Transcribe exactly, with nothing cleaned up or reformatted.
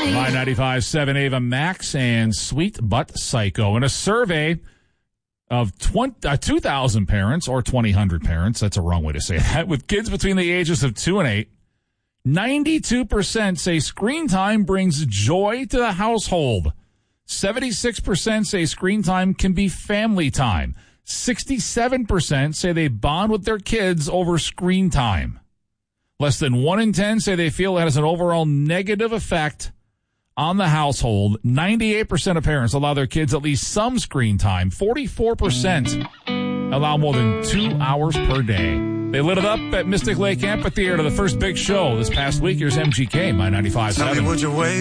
My ninety-five point seven Ava Max and Sweet Butt Psycho. In a survey of twenty, uh, two thousand parents, or twenty hundred parents, that's a wrong way to say that, with kids between the ages of two and eight, ninety-two percent say screen time brings joy to the household. seventy-six percent say screen time can be family time. sixty-seven percent say they bond with their kids over screen time. Less than one in ten say they feel it has an overall negative effect on the household. ninety-eight percent of parents allow their kids at least some screen time. forty-four percent allow more than two hours per day. They lit it up at Mystic Lake Amphitheater, the first big show this past week. Here's M G K, my ninety-five point seven.